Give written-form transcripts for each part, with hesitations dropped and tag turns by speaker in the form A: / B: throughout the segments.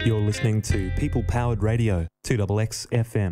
A: You're listening to People Powered Radio, 2XX FM.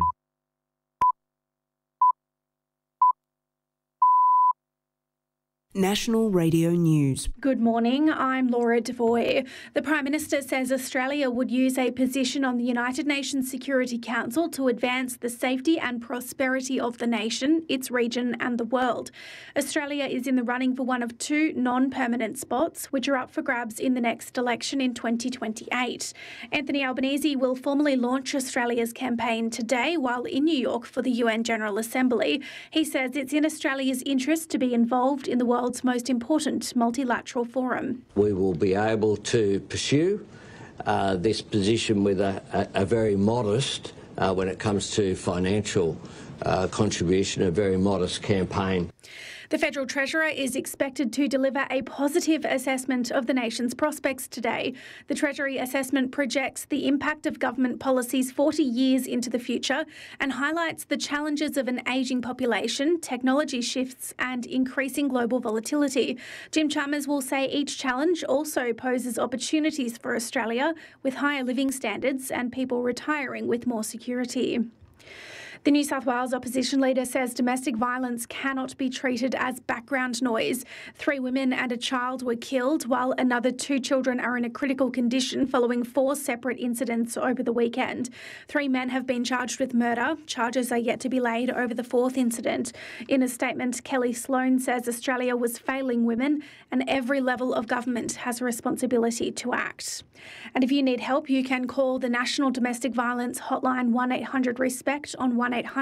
B: National Radio News.
C: Good morning, I'm Laura Devoy. The Prime Minister says Australia would use a position on the United Nations Security Council to advance the safety and prosperity of the nation, its region and the world. Australia is in the running for one of two non-permanent spots, which are up for grabs in the next election in 2028. Anthony Albanese will formally launch Australia's campaign today while in New York for the UN General Assembly. He says it's in Australia's interest to be involved in the world's most important multilateral forum.
D: We will be able to pursue this position with a very modest, when it comes to financial contribution, a very modest campaign.
C: The Federal Treasurer is expected to deliver a positive assessment of the nation's prospects today. The Treasury assessment projects the impact of government policies 40 years into the future and highlights the challenges of an ageing population, technology shifts and increasing global volatility. Jim Chalmers will say each challenge also poses opportunities for Australia, with higher living standards and people retiring with more security. The New South Wales opposition leader says domestic violence cannot be treated as background noise. 3 women and a child were killed, while another 2 children are in a critical condition following 4 separate incidents over the weekend. 3 men have been charged with murder. Charges are yet to be laid over the 4th incident. In a statement, Kelly Sloan says Australia was failing women and every level of government has a responsibility to act. And if you need help, you can call the National Domestic Violence Hotline 1-800-RESPECT on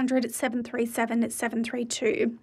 C: 1-800-737-732.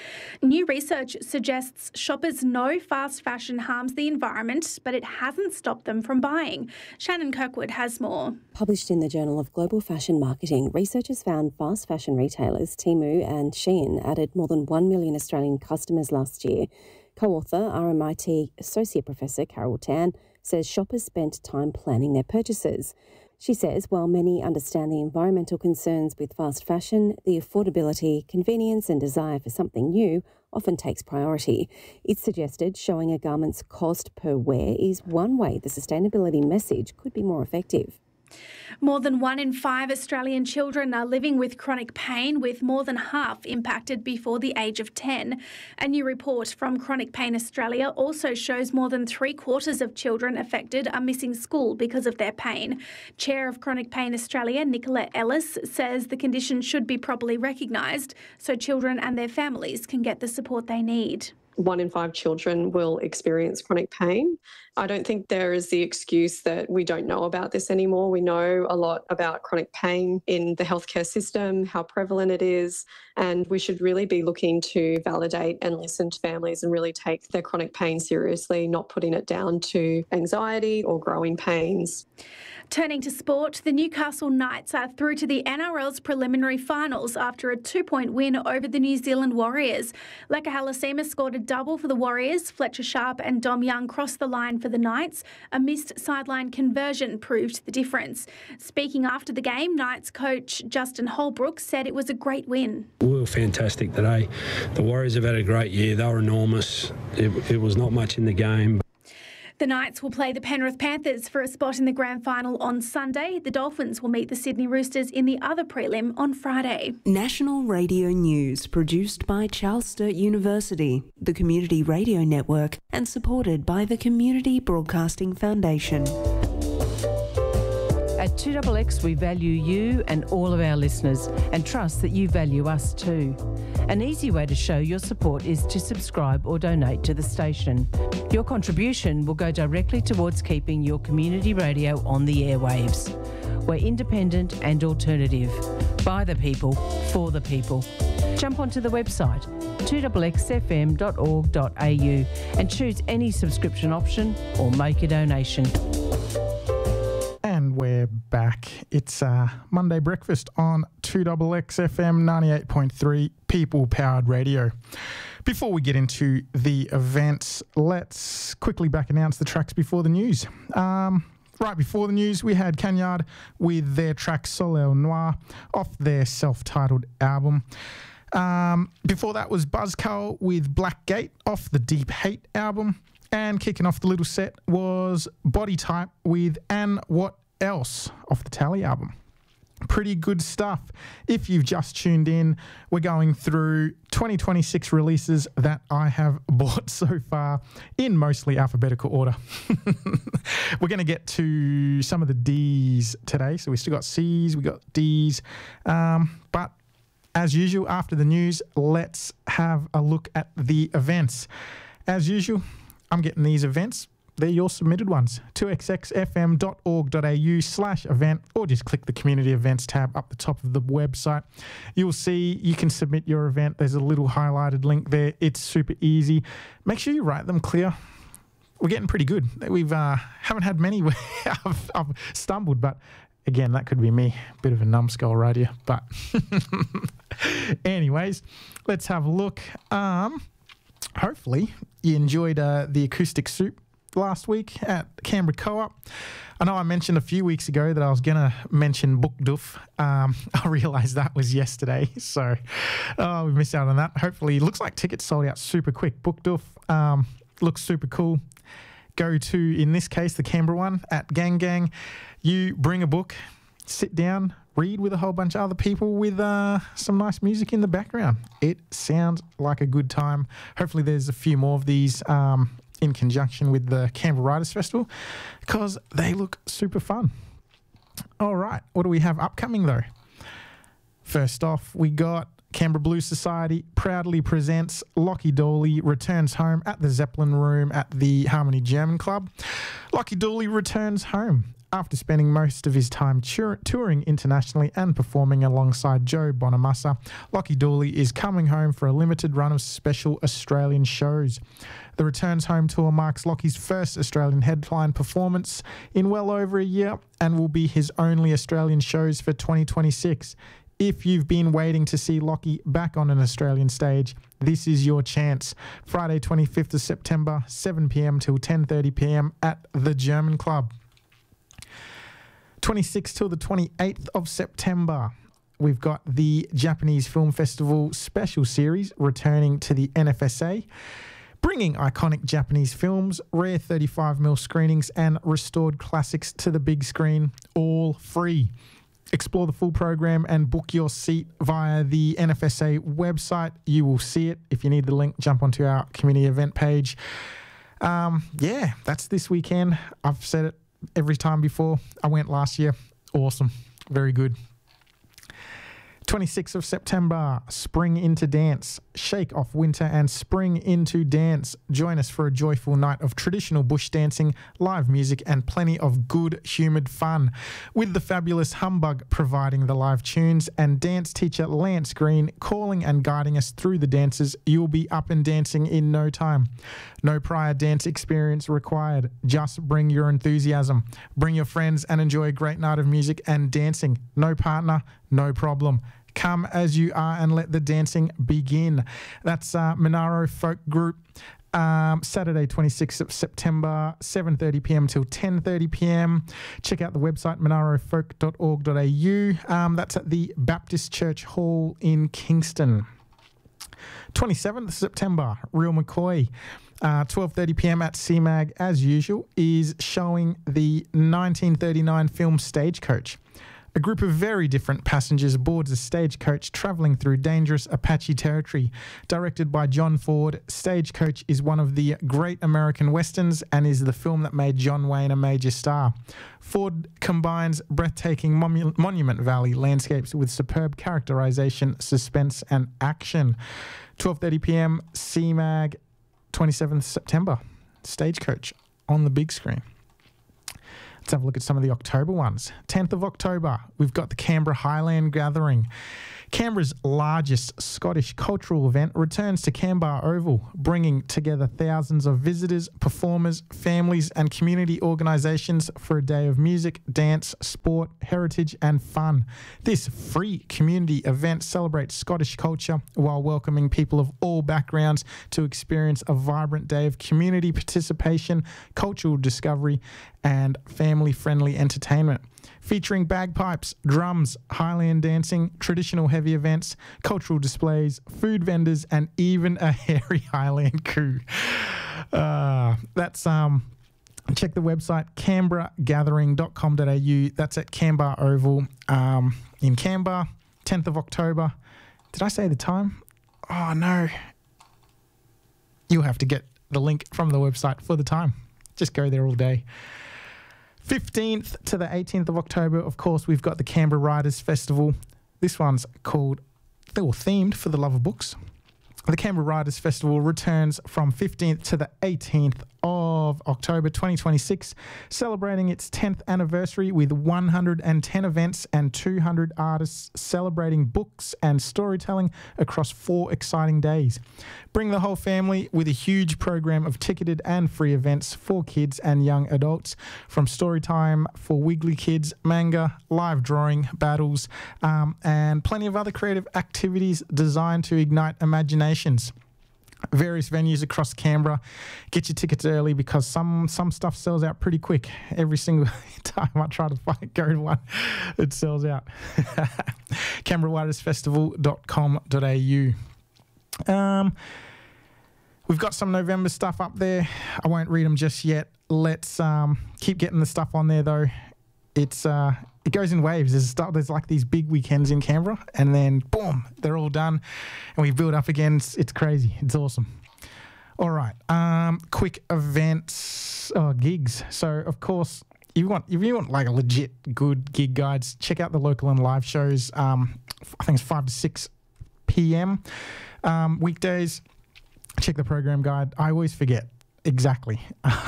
C: New research suggests shoppers know fast fashion harms the environment, but it hasn't stopped them from buying. Shannon Kirkwood has more.
E: Published in the Journal of Global Fashion Marketing, researchers found fast fashion retailers Temu and Shein added more than 1 million Australian customers last year. Co-author, RMIT Associate Professor Carol Tan, says shoppers spent time planning their purchases. She says while many understand the environmental concerns with fast fashion, the affordability, convenience and desire for something new often takes priority. It's suggested showing a garment's cost per wear is one way the sustainability message could be more effective.
C: More than 1 in 5 Australian children are living with chronic pain, with more than half impacted before the age of 10. A new report from Chronic Pain Australia also shows more than 3/4 of children affected are missing school because of their pain. Chair of Chronic Pain Australia, Nicolette Ellis, says the condition should be properly recognised so children and their families can get the support they need.
F: 1 in 5 children will experience chronic pain. I don't think there is the excuse that we don't know about this anymore. We know a lot about chronic pain in the healthcare system, how prevalent it is, and we should really be looking to validate and listen to families and really take their chronic pain seriously, not putting it down to anxiety or growing pains.
C: Turning to sport, the Newcastle Knights are through to the NRL's preliminary finals after a 2-point win over the New Zealand Warriors. Leka Halasima scored a double for the Warriors. Fletcher Sharp and Dom Young crossed the line for the Knights. A missed sideline conversion proved the difference. Speaking after the game, Knights coach Justin Holbrook said it was a great win.
G: We were fantastic today. The Warriors have had a great year. They were enormous. It was not much in the game.
C: The Knights will play the Penrith Panthers for a spot in the grand final on Sunday. The Dolphins will meet the Sydney Roosters in the other prelim on Friday.
B: National Radio News, produced by Charles Sturt University, the Community Radio Network, and supported by the Community Broadcasting Foundation.
H: At 2XX, we value you and all of our listeners and trust that you value us too. An easy way to show your support is to subscribe or donate to the station. Your contribution will go directly towards keeping your community radio on the airwaves. We're independent and alternative. By the people, for the people. Jump onto the website 2xfm.org.au and choose any subscription option or make a donation.
I: And we're back. It's Monday Breakfast on 2XX FM 98.3 People Powered Radio. Before we get into the events, let's quickly back announce the tracks before the news. Right before the news, we had Canyard with their track Soleil Noir off their self-titled album. Before that was Buzzcull with Blackgate off the Deep Hate album. And kicking off the little set was Body Type with And What else off the Tally album. Pretty good stuff. If you've just tuned in, we're going through 2026 releases that I have bought so far in mostly alphabetical order. We're going to get to some of the Ds today. So we still got Cs, we got Ds. But as usual, after the news, let's have a look at the events. As usual, I'm getting these events. They're your submitted ones. 2xxfm.org.au/event, or just click the community events tab up the top of the website. You'll see you can submit your event. There's a little highlighted link there. It's super easy. Make sure you write them clear. We're getting pretty good. We've haven't had many where I've stumbled, but again, that could be me. Bit of a numbskull right here. But anyways, let's have a look. Hopefully you enjoyed the acoustic soup last week at Canberra Co-op. I know I mentioned a few weeks ago that I was going to mention Book Doof. I realised that was yesterday, so we missed out on that. Hopefully, it looks like tickets sold out super quick. Book Doof looks super cool. Go to, in this case, the Canberra one at Gang Gang. You bring a book, sit down, read with a whole bunch of other people with some nice music in the background. It sounds like a good time. Hopefully, there's a few more of these in conjunction with the Canberra Writers Festival, because they look super fun. All right, what do we have upcoming though? First off, we got Canberra Blues Society proudly presents Lockie Dawley returns home at the Zeppelin Room at the Harmony German Club. Lockie Dawley returns home after spending most of his time touring internationally and performing alongside Joe Bonamassa. Lockie Dawley is coming home for a limited run of special Australian shows. The Returns Home tour marks Lockie's first Australian headline performance in well over a year and will be his only Australian shows for 2026. If you've been waiting to see Lockie back on an Australian stage, this is your chance. Friday 25th of September, 7 p.m. till 10:30 p.m. at the German Club. 26th till the 28th of September, we've got the Japanese Film Festival special series returning to the NFSA, bringing iconic Japanese films, rare 35mm screenings and restored classics to the big screen, all free. Explore the full program and book your seat via the NFSA website. You will see it. If you need the link, jump onto our community event page. Yeah, that's this weekend. I've said it every time before. I went last year. Awesome. Very good. 26th of September, Spring into Dance. Shake off winter and spring into dance. Join us for a joyful night of traditional bush dancing, live music and plenty of good humoured fun. With the fabulous Humbug providing the live tunes and dance teacher Lance Green calling and guiding us through the dances, you'll be up and dancing in no time. No prior dance experience required. Just bring your enthusiasm. Bring your friends and enjoy a great night of music and dancing. No partner, no problem. Come as you are and let the dancing begin. That's Monaro Folk Group. Saturday 26th of September, 7:30 p.m. till 10:30 p.m. Check out the website monarofolk.org.au. That's at the Baptist Church Hall in Kingston. 27th of September, Real McCoy. 12:30 p.m. at CMAG, as usual, is showing the 1939 film Stagecoach. A group of very different passengers boards a stagecoach travelling through dangerous Apache territory. Directed by John Ford, Stagecoach is one of the great American westerns and is the film that made John Wayne a major star. Ford combines breathtaking Monument Valley landscapes with superb characterization, suspense and action. 12:30 p.m. CMAG, 27th September. Stagecoach on the big screen. Let's have a look at some of the October ones. 10th of October, we've got the Canberra Highland Gathering. Canberra's largest Scottish cultural event returns to Canberra Oval, bringing together thousands of visitors, performers, families and community organisations for a day of music, dance, sport, heritage and fun. This free community event celebrates Scottish culture while welcoming people of all backgrounds to experience a vibrant day of community participation, cultural discovery and family-friendly entertainment. Featuring bagpipes, drums, Highland dancing, traditional heavy events, cultural displays, food vendors, and even a hairy Highland crew. That's check the website canberragathering.com.au. That's at Canberra Oval in Canberra, 10th of October. Did I say the time? Oh, no. You'll have to get the link from the website for the time. Just go there all day. 15th to the 18th of October, of course, we've got the Canberra Writers Festival. This one's called, they were themed for the love of books. The Canberra Writers Festival returns from 15th to the 18th of October 2026, celebrating its 10th anniversary with 110 events and 200 artists celebrating books and storytelling across 4 exciting days. Bring the whole family with a huge program of ticketed and free events for kids and young adults, from story time for Wiggly Kids, manga, live drawing, battles, and plenty of other creative activities designed to ignite imaginations. Various venues across Canberra. Get your tickets early because some stuff sells out pretty quick. Every single time I try to go to one, it sells out. CanberraWritersFestival.com.au. We've got some November stuff up there. I won't read them just yet. Let's keep getting the stuff on there though. It goes in waves. There's like these big weekends in Canberra, and then boom, they're all done, and we build up again. It's crazy. It's awesome. All right, quick events, gigs. So of course, if you want like a legit good gig guides, check out the local and live shows. I think it's 5 to 6 p.m. Weekdays. Check the program guide. I always forget exactly,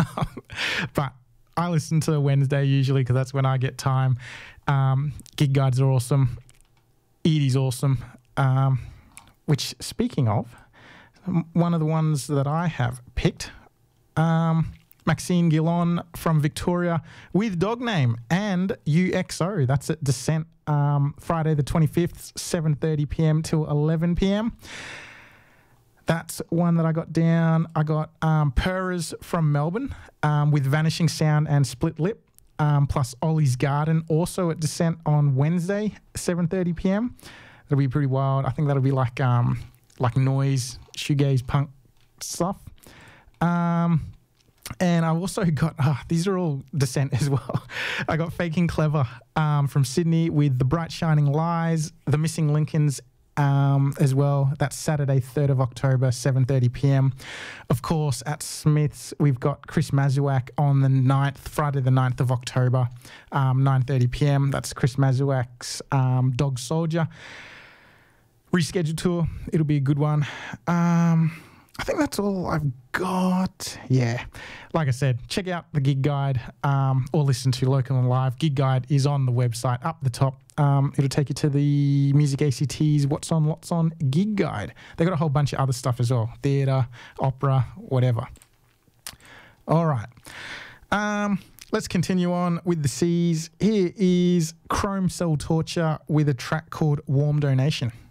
I: but I listen to Wednesday usually because that's when I get time. Gig guides are awesome. Edie's awesome. Which, speaking of, one of the ones that I have picked, Maxine Gillon from Victoria with Dog Name and UXO. That's at Descent, Friday the 25th, 7:30 p.m. till 11 p.m. That's one that I got down. I got Purrs from Melbourne with Vanishing Sound and Split Lip, plus Ollie's Garden, also at Descent on Wednesday, 7:30 p.m. That'll be pretty wild. I think that'll be like noise, shoegaze, punk stuff. And I've also got, these are all Descent as well. I got Faking Clever from Sydney with The Bright Shining Lies, The Missing Lincolns, as well. That's Saturday, 3rd of October, 7:30 p.m. Of course, at Smith's, we've got Chris Mazuak on the 9th, Friday the 9th of October, 9:30 p.m. That's Chris Mazuak's Dog Soldier rescheduled tour. It'll be a good one. I think that's all I've got. Yeah. Like I said, check out the gig guide or listen to Local and Live. Gig guide is on the website up the top. It'll take you to the Music ACT's What's On, Lots On gig guide. They got a whole bunch of other stuff as well. Theatre, opera, whatever. All right. Let's continue on with the C's. Here is Chrome Cell Torture with a track called Warm Donation.